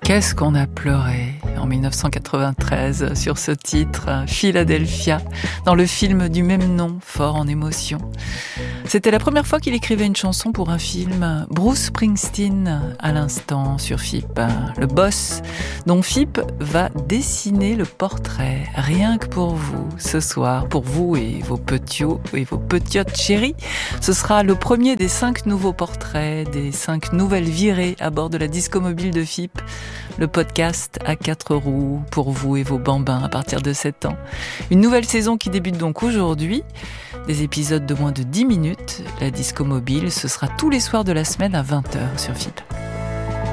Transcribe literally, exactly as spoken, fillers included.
Qu'est-ce qu'on a pleuré en dix-neuf cent quatre-vingt-treize sur ce titre, Philadelphia, dans le film du même nom, fort en émotion. C'était la première fois qu'il écrivait une chanson pour un film. Bruce Springsteen, à l'instant, sur F I P, le boss, dont F I P va dessiner le portrait, rien que pour vous, ce soir, pour vous et vos petits et vos petiotes chéries. Ce sera le premier des cinq nouveaux portraits, des cinq nouvelles virées à bord de la disco mobile de F I P, le podcast à quatre roues pour vous et vos bambins à partir de sept ans. Une nouvelle saison qui débute donc aujourd'hui. Des épisodes de moins de dix minutes. La disco mobile, ce sera tous les soirs de la semaine à vingt heures sur F I P.